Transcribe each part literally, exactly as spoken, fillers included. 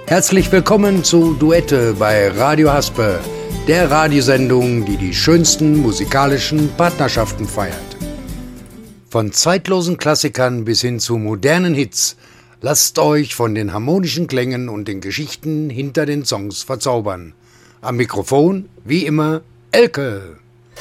Herzlich willkommen zu Duette bei Radio Haspe, der Radiosendung, die die schönsten musikalischen Partnerschaften feiert. Von zeitlosen Klassikern bis hin zu modernen Hits, lasst euch von den harmonischen Klängen und den Geschichten hinter den Songs verzaubern. Am Mikrofon, wie immer, Elke.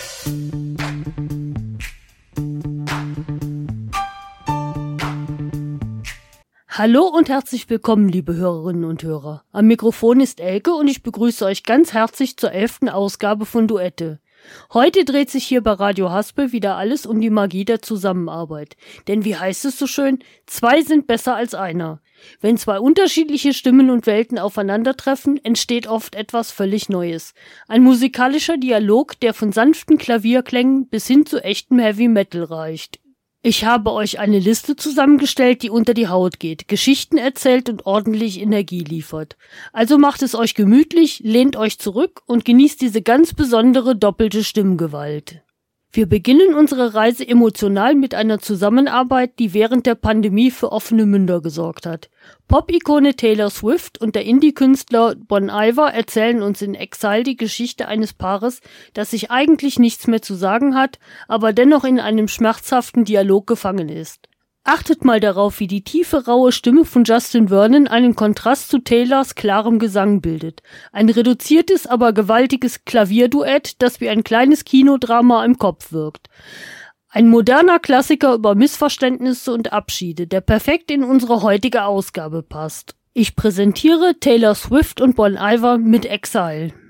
Hallo und herzlich willkommen, liebe Hörerinnen und Hörer. Am Mikrofon ist Elke und ich begrüße euch ganz herzlich zur elften Ausgabe von Duette. Heute dreht sich hier bei Radio Haspe wieder alles um die Magie der Zusammenarbeit. Denn wie heißt es so schön, zwei sind besser als einer. Wenn zwei unterschiedliche Stimmen und Welten aufeinandertreffen, entsteht oft etwas völlig Neues. Ein musikalischer Dialog, der von sanften Klavierklängen bis hin zu echtem Heavy Metal reicht. Ich habe euch eine Liste zusammengestellt, die unter die Haut geht, Geschichten erzählt und ordentlich Energie liefert. Also macht es euch gemütlich, lehnt euch zurück und genießt diese ganz besondere doppelte Stimmgewalt. Wir beginnen unsere Reise emotional mit einer Zusammenarbeit, die während der Pandemie für offene Münder gesorgt hat. Pop-Ikone Taylor Swift und der Indie-Künstler Bon Iver erzählen uns in Exile die Geschichte eines Paares, das sich eigentlich nichts mehr zu sagen hat, aber dennoch in einem schmerzhaften Dialog gefangen ist. Achtet mal darauf, wie die tiefe, raue Stimme von Justin Vernon einen Kontrast zu Taylors klarem Gesang bildet. Ein reduziertes, aber gewaltiges Klavierduett, das wie ein kleines Kinodrama im Kopf wirkt. Ein moderner Klassiker über Missverständnisse und Abschiede, der perfekt in unsere heutige Ausgabe passt. Ich präsentiere Taylor Swift und Bon Iver mit Exile.